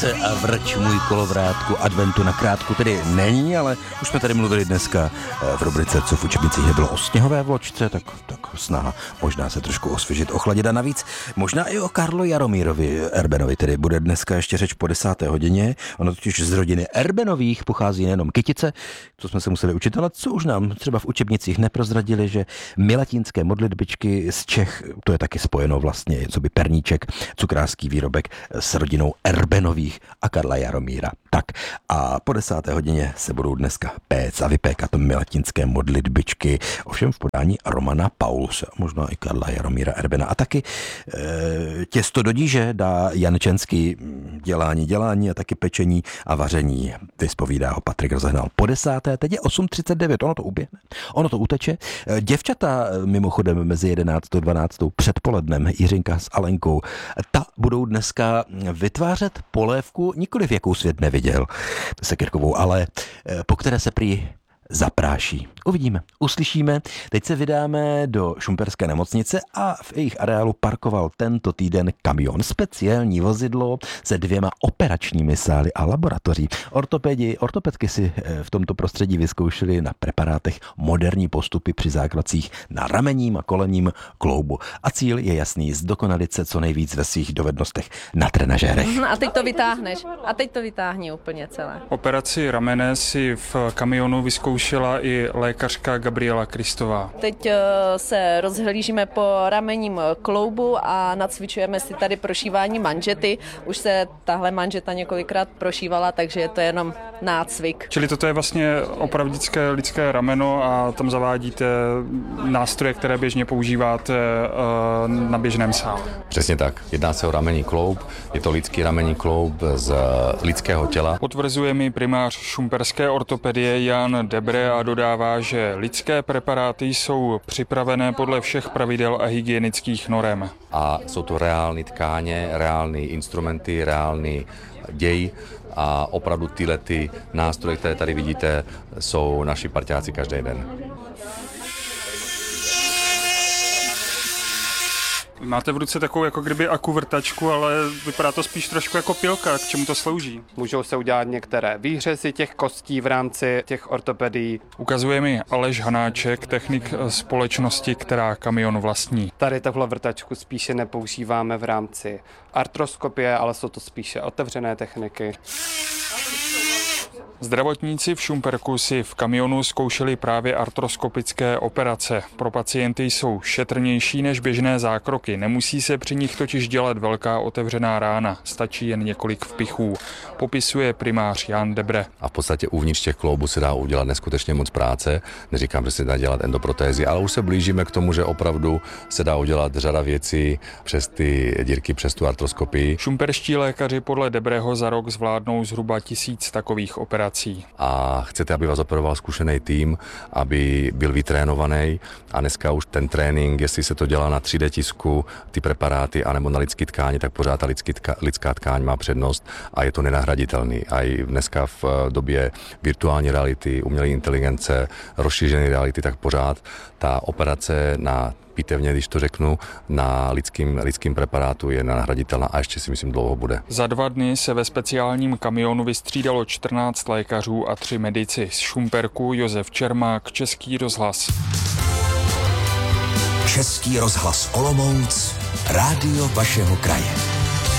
se a vrč můj kolovrátku adventu na krátku tedy není, ale už jsme tady mluvili dneska v rubrice Co v učebnicích nebylo o sněhové vločce, tak snaha možná se trošku osvěžit, ochladit a navíc možná i o Karlo Jaromírovi Erbenovi, tedy bude dneska ještě řeč po 10. hodině. Ono totiž z rodiny Erbenových pochází nejenom kytice, co jsme se museli učit, ale co už nám třeba v učebnicích neprozradili, že milatínské modlitbičky z Čech, to je taky spojeno vlastně, co by perníček, cukrářský výrobek s rodinou Erbenových a Karla Jaromíra. Tak a po 10. hodině se budou dneska péct a vypékat milatínské modlitbičky, ovšem v podání Romana Pauluse, možná i Karla Jaromíra Erbena. A taky těsto do díže dá Jan Čenský, dělání a taky pečení a vaření. Vyspovídá ho Patrik Rozehnal po 10. Teď je 8:39, ono to uběhne, ono to uteče. Děvčata mimochodem mezi 11. a 12. předpolednem, Jiřinka s Alenkou, ta budou dneska vytvářet polévku, nikoliv jakou svět neviděl, sekirkovou, ale po které se prý zapráší. Uvidíme, uslyšíme. Teď se vydáme do Šumperské nemocnice a v jejich areálu parkoval tento týden kamion, speciální vozidlo se 2 operačními sály a laboratoří. Ortopedky si v tomto prostředí vyzkoušeli na preparátech moderní postupy při zákrocích na ramenním a kolenním kloubu. A cíl je jasný, zdokonalit se co nejvíc ve svých dovednostech na trenažérech. A teď to vytáhneš. A teď to vytáhni úplně celé. Operaci ramene si v kamionu vyzkoušela i lékařka Gabriela Kristová. Teď se rozhlížíme po ramenním kloubu a nacvičujeme si tady prošívání manžety. Už se tahle manžeta několikrát prošívala, takže je to jenom nácvik. Čili toto je vlastně opravdické lidské rameno a tam zavádíte nástroje, které běžně používáte na běžném sále. Přesně tak. Jedná se o ramenní kloub. Je to lidský ramenní kloub z lidského těla. Potvrzuje mi primář šumperské ortopedie Jan Debre a dodává, že lidské preparáty jsou připravené podle všech pravidel a hygienických norem. A jsou to reální tkáně, reální instrumenty, reální děj a opravdu tyhle nástroje, které tady vidíte, jsou naši parťáci každý den. Máte v ruce takovou jako kdyby akuvrtačku, ale vypadá to spíš trošku jako pilka. K čemu to slouží? Můžou se udělat některé výřezy těch kostí v rámci těch ortopedií. Ukazuje mi Aleš Hanáček, technik společnosti, která kamion vlastní. Tady tohle vrtačku spíše nepoužíváme v rámci artroskopie, ale jsou to spíše otevřené techniky. Zdravotníci v Šumperku si v kamionu zkoušeli právě artroskopické operace. Pro pacienty jsou šetrnější než běžné zákroky. Nemusí se při nich totiž dělat velká otevřená rána. Stačí jen několik vpichů. Popisuje primář Jan Debre. A v podstatě uvnitř těch kloubů se dá udělat neskutečně moc práce. Neříkám, že se dá dělat endoprotézy, ale už se blížíme k tomu, že opravdu se dá udělat řada věcí přes ty dírky, přes tu artroskopii. Šumperští lékaři podle Debreho za rok zvládnou zhruba 1000 takových operací. A chcete, aby vás operoval zkušený tým, aby byl vytrénovaný a dneska už ten trénink, jestli se to dělá na 3D tisku, ty preparáty, anebo na lidský tkáni, tak pořád ta lidská tkáň má přednost a je to nenahraditelný. A i dneska v době virtuální reality, umělé inteligence, rozšířené reality, tak pořád ta operace na pitevně, když to řeknu, na lidským preparátu je nenahraditelná a ještě si myslím dlouho bude. Za 2 dny se ve speciálním kamionu vystřídalo 14 lékařů a 3 medici. Z Šumperku Josef Čermák, Český rozhlas. Český rozhlas Olomouc, rádio vašeho kraje.